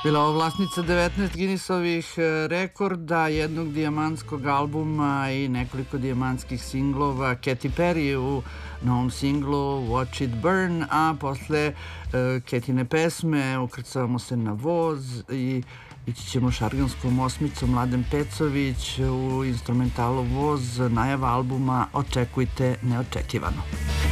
Bila ovo vlasnica 19 Guinnessovih rekorda, jednog dijamantskog albuma i nekoliko dijamantskih singlova. Katy Perry u novom singlu Watch It Burn, a posle Ketine pesme ukrcavamo se na voz i ići ćemo šarganskom osmicom. Mladen Pecović u instrumentalu Voz, najava albuma Očekujte neočekivano.